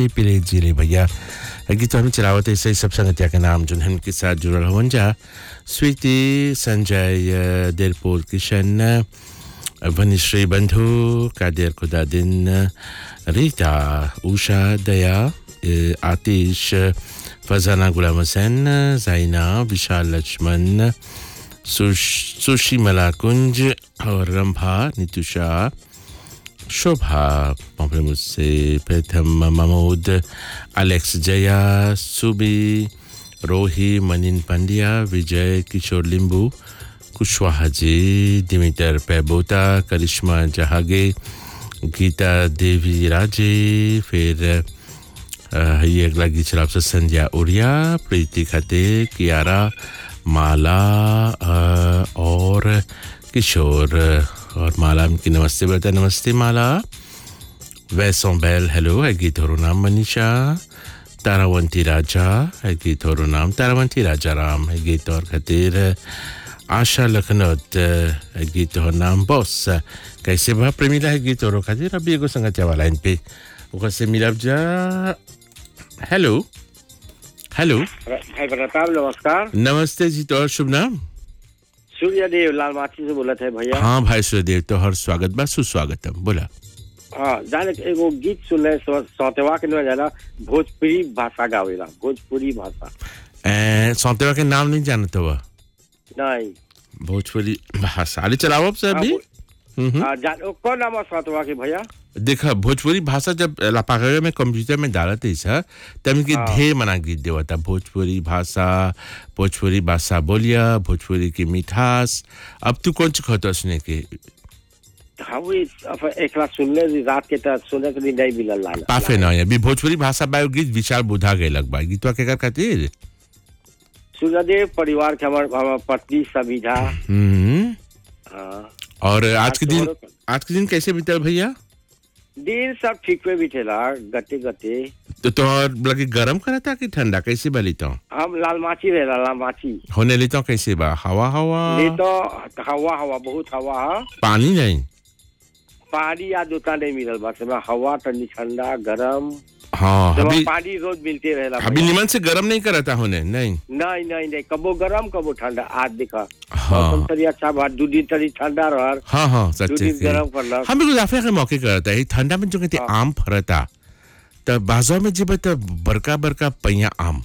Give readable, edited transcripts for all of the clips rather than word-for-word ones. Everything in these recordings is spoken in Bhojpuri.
पिले जिले भैया गीत हम चलावत ऐसे सब संगतिया के नाम जो उनके साथ जुड़ल हवन जा स्वीति संजय दिलपुर किशन वनिश्री बंधु कादिर खुदादिन रीता उषा दया आतिश फजाना गुलाम हुसैन जाइना विशाल लक्ष्मण सुशी मलाकुंज और रंभा नितुषा शोभा पॉम्पलेमुस से प्रथम महमूद एलेक्स जया सुबी रोही मनिन पंड्या विजय किशोर लिंबू कुशवाहा जी दिमितर पैबोता करिश्मा जहागे गीता देवी राजे फिर ये अगला गीत चला आपसे संध्या उड़िया प्रीति खते कियारा माला और किशोर और माला की नमस्ते बेटा नमस्ते माला वैसों बैल हेलो है गीत और नाम मनीषा तारावंती राजा है गीत और नाम तारावंती राजा राम है गीत और खतीर आशा लखनौत है गीत और नाम बॉस कैसे बा प्रेमिला है गीत और खतीर अभी एगो संगतिया वाला इन पे ओकर से मिलब जा हेलो हेलो भाई प्रताप नमस्कार। नमस्ते जी तो शुभ नाम सूर्यदेव लालमाटी से बोलत है भैया। हाँ भाई सूर्यदेव तो हर स्वागत बा सुस्वागतम बोला। हाँ जाने एगो गीत सुनले सौतेवा के नाम जाना भोजपुरी भाषा गावेला भोजपुरी भाषा सौतेवा के नाम नहीं जानत हुआ नहीं भोजपुरी भाषा अरे चलाओ अब से अभी कौन नाम है सौतेवा के भैया देखा भोजपुरी भाषा जब लापागरे में कंप्यूटर में डालते हैं सर तब इनकी ढेर मना गीत देवता भोजपुरी भाषा बोलिया भोजपुरी की मिठास अब तू कौन सी खाता सुने के हाँ वो एक क्लास सुनने रात के तरह सुनने के लिए नहीं मिलल लाल पाफे ना अभी भोजपुरी भाषा बायो गीत विशाल बुधा गए लगभग गीतवा के कर खातिर सूर्यदेव परिवार के हमार पत्नी सविधा और आज के दिन कैसे बीतल भैया दिन सब ठीक पे बिठेला गते गते तो लगे गरम करा था कि ठंडा कैसे बा लेता हम लालमाची रहेला लालमाची होने लेता कैसे बा हवा ले तो हवा बहुत हवा पानी नहीं पानी या दुकान नहीं मिलल बस में हवा ठंडी ठंडा गरम हाँ अभी पानी रोज मिलते रहेला अभी निमन से गरम नहीं करा था होने नहीं कबो गरम कबो ठंडा आज देखा हाँ मौसम तरी अच्छा बा दो दिन तरी ठंडा रह हाँ सच्चे गरम करला हम भी जाफे के मौके करता है ठंडा में जो कहते आम फरता त बाजार में जब त बड़का पैया आम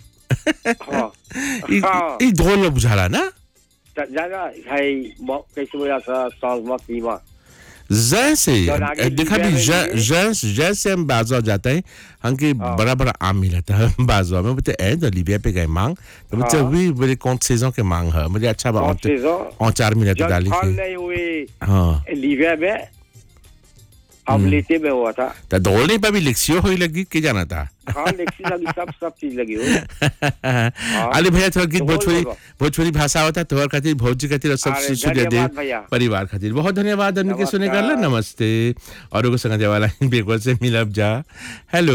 ई ढोल में बुझाला ना ज्यादा है कैसे बोला सॉन्ग मत पीवा जैसे देखा भी जैसे हम बाजार जाते हैं हमके बड़ा आम मिला था बाजार में बोलते ऐ तो लीबिया पे गए मांग तो बोलते वही बोले कौन सेजों के मांग है मुझे अच्छा बात और 4 मिनट डाली थी हाँ लीबिया में अब लेते में हुआ था तो दौड़ने पर भी लिक्सियो होई लगी के जाना था हाँ लिक्सी लगी सब चीज लगी हो अरे भैया थोड़ा गीत भोजपुरी भाषा होता तो खातिर भोजी खातिर सब सूर्यदेव परिवार खातिर बहुत धन्यवाद उनके सुने कर नमस्ते और उनको संगत वाला बेगोल से मिलब जा हेलो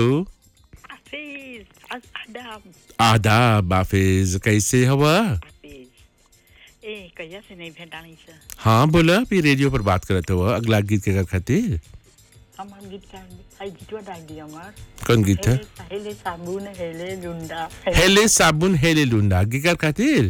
आदाब हाफिज कैसे हवा हाँ बोला भी रेडियो पर बात करते हुआ अगला गीत के खातिर कौन गीत है हेले साबुन हेले लुंडा गिकर खातिर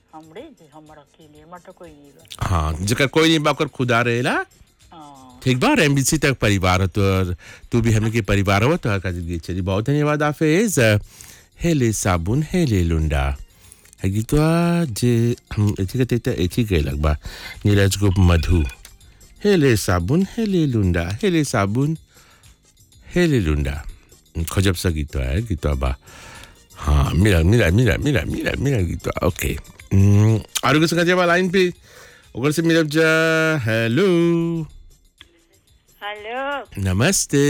हाँ जकर कोई नहीं बाकर खुदा रहेला ठीक बा एमबीसी तक परिवार तो तू भी हमें के परिवार हो तो का गीत चली बहुत धन्यवाद हाफिज हेले साबुन हेले लुंडा है गीत जे हम एथी के लगबा नीरज गुप्त मधु हेले साबुन हेले लुंडा खजब सा गीत है गीत बा हाँ मिला गीत ओके आरोग्य से जब लाइन पे ओकर से मिलब जा हेलो नमस्ते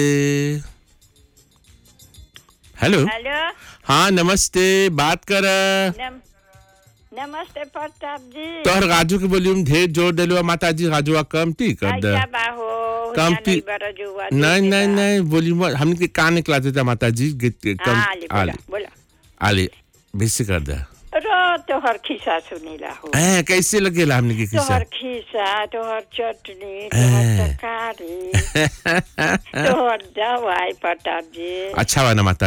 हेलो हाँ नमस्ते बात कर नमस्ते प्रताप जी तोहर राजू के वॉल्यूम ढेर जोर देलुआ माता जी राजूआ कमती कर दे कमती नहीं वॉल्यूम हमने के कान निकला देता माता जी कम आले बेसी कर दे तोहर खिस्सा सुनीला हो कैसे लगेला हमने के तोहर खिस्सा तोहर चटनी तोहर तरकारी तोहर दवाई प्रताप जी अच्छा बा ना माता